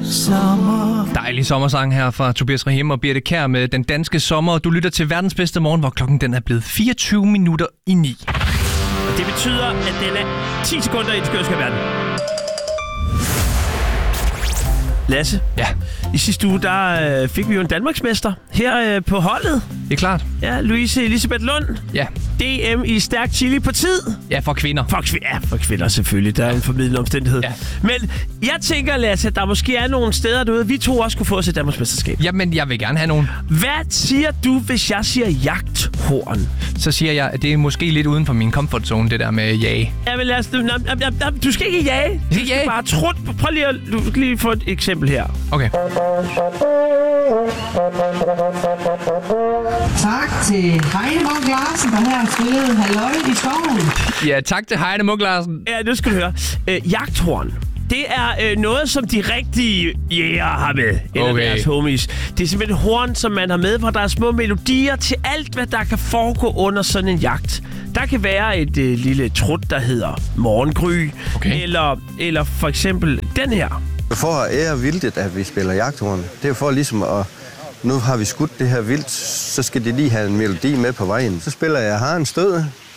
sommer. Dejlig sommersang her fra Tobias Rahim og Birte Kjær med Den Danske Sommer. Du lytter til verdens bedste morgen, hvor klokken den er blevet 24 minutter i 9. Og det betyder, at den er 10 sekunder i den skørske verden. Lasse, Ja, i sidste uge, der fik vi jo en Danmarksmester her på holdet. det er klart. Ja, Louise Elisabeth Lund. Ja, DM i stærk chili på tid. ja, for kvinder. For kvinder selvfølgelig. Der er en formidlende omstændighed. Ja. Men jeg tænker, Lasse, at der måske er nogle steder derude, vi to også kunne få os et Danmarksmesterskab. Jamen, jeg vil gerne have nogen. Hvad siger du, hvis jeg siger jagthorn? Så siger jeg, at det er måske lidt uden for min comfort zone, det der med jage. Jamen, Lasse, du skal ikke jage. Du skal jage. bare trutte. Prøv lige at lige få et eksempel her. Okay. Tak til Heine Munk Larsen, der her har spillet Halløj i skoven. Ja, tak til Heine Munk Larsen. Ja, nu skal du høre. Jagthorn. Det er noget, som de rigtige jæger har med. Eller Okay. deres homies. Det er simpelthen horn, som man har med, hvor der er små melodier til alt, hvad der kan foregå under sådan en jagt. Der kan være et lille trut, der hedder morgengry. Okay. Eller for eksempel den her. For at ære vildtet, at vi spiller jagthorn, det er jo for ligesom at... Nu har vi skudt det her vildt, så skal de lige have en melodi med på vejen. Så spiller jeg Haren Stød.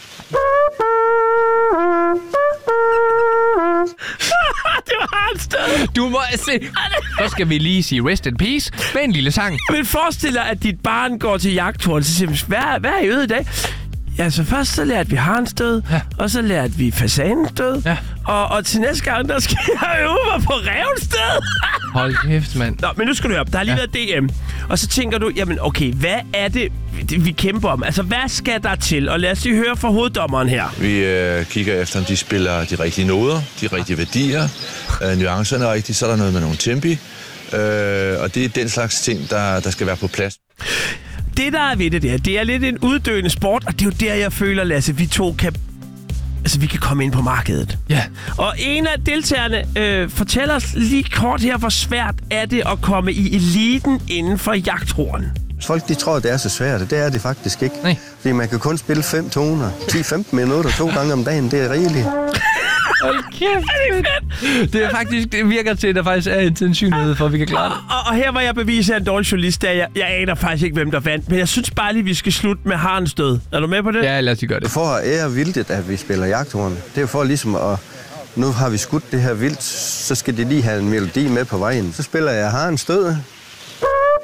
Det var Hans Stød. Du må se. Så skal vi lige sige rest in peace med en lille sang. Men forestil dig, at dit barn går til jagthorn, så siger man, hvad er I ude i dag? Ja, så først så lærte vi Harens død, Ja. og så lærte vi fasanens død, Ja. og til næste gang, der skal jeg øve mig på rævens død. Hold kæft, mand. Nå, men nu skal du høre, der har lige været DM, og så tænker du, jamen okay, hvad er det, vi kæmper om? Altså, hvad skal der til? Og lad os lige høre fra hoveddommeren her. Vi kigger efter, om de spiller de rigtige noder, de rigtige værdier, nuancerne er rigtige, så er der noget med nogle tempi, og det er den slags ting, der skal være på plads. Det, der er ved det er lidt en uddøende sport, og det er jo der, jeg føler, Lasse, vi to kan... Altså, vi kan komme ind på markedet. Ja. Og en af deltagerne fortæller os lige kort her, hvor svært er det at komme i eliten inden for jagthorn. Folk de tror, det er så svært, det er det faktisk ikke. Nej. Fordi man kan kun spille 5 toner. 10-15 minutter 2 gange om dagen, det er rigeligt. Hold kæft. Det er faktisk, det virker til, at der faktisk er en sandsynlighed for, at vi kan klare det. Og her var jeg beviser en dårlig journalist, der jeg aner faktisk ikke, hvem der vandt. Men jeg synes bare lige, vi skal slutte med Harens død. Er du med på det? Ja, lad os lige gøre det. For at ære vildtet, at vi spiller jagthorn, det er jo for ligesom at... Nu har vi skudt det her vildt, så skal de lige have en melodi med på vejen. Så spiller jeg Haren Stød.